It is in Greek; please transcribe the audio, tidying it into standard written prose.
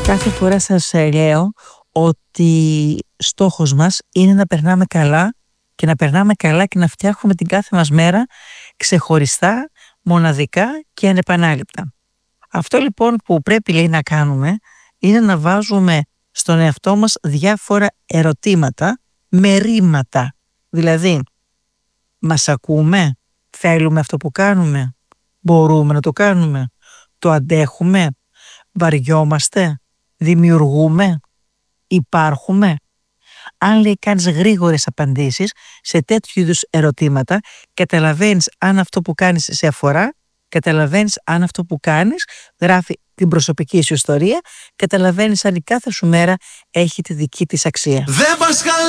Κάθε φορά σας λέω ότι στόχος μας είναι να περνάμε καλά και να περνάμε καλά και να φτιάχνουμε την κάθε μας μέρα ξεχωριστά, μοναδικά και ανεπανάληπτα. Αυτό λοιπόν που πρέπει, λέει, να κάνουμε είναι να βάζουμε στον εαυτό μας διάφορα ερωτήματα με ρήματα. Δηλαδή, μας ακούμε, θέλουμε αυτό που κάνουμε, μπορούμε να το κάνουμε, το αντέχουμε, βαριόμαστε, δημιουργούμε, υπάρχουμε. Αν, λέει, κάνεις γρήγορες απαντήσεις σε τέτοιου είδους ερωτήματα, καταλαβαίνεις αν αυτό που κάνεις σε αφορά, καταλαβαίνεις αν αυτό που κάνεις γράφει την προσωπική σου ιστορία, καταλαβαίνεις αν η κάθε σου μέρα έχει τη δική της αξία.